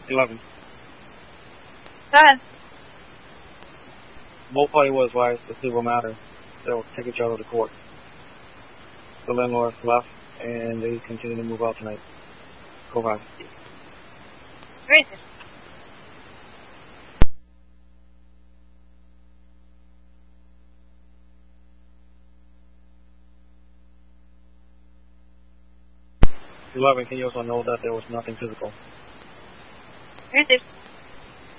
11. Go ahead. Both parties were advised to civil matter. They'll take each other to court. The landlords left, and they continue to move out tonight. Go back. Great. 11, can you also know that there was nothing physical? Great.